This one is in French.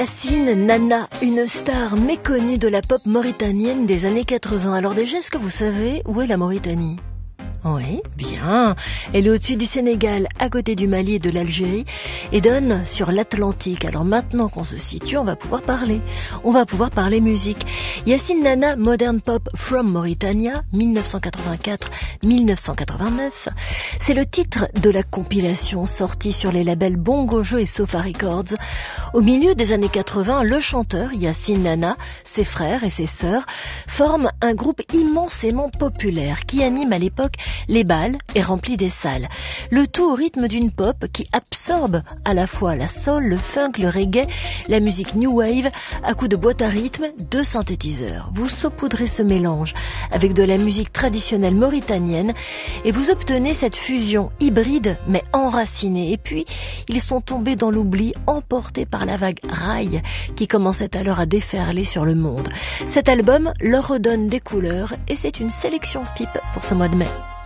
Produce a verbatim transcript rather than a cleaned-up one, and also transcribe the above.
Yacine Nana, une star méconnue de la pop mauritanienne des années quatre-vingts. Alors déjà, est-ce que vous savez où est la Mauritanie ? Oui, bien. Elle est au-dessus du Sénégal, à côté du Mali et de l'Algérie, et donne sur l'Atlantique. Alors maintenant qu'on se situe, on va pouvoir parler. On va pouvoir parler musique. Yacine Nana, Modern Pop from Mauritania, dix-neuf cent quatre-vingt-quatre à dix-neuf cent quatre-vingt-neuf. C'est le titre de la compilation sortie sur les labels Bongo Joe et Sofa Records. Au milieu des années quatre-vingts, le chanteur Yacine Nana, ses frères et ses sœurs forment un groupe immensément populaire qui anime à l'époque les bals et remplit des salles. Le tout au rythme d'une pop qui absorbe à la fois la soul, le funk, le reggae, la musique new wave à coups de boîte à rythme, de synthétiseurs. Vous saupoudrez ce mélange avec de la musique traditionnelle mauritanienne et vous obtenez cette fusion hybride mais enracinée. Et puis, ils sont tombés dans l'oubli, emportés par la vague rail qui commençait alors à déferler sur le monde. Cet album leur redonne des couleurs et c'est une sélection F I P pour ce mois de mai.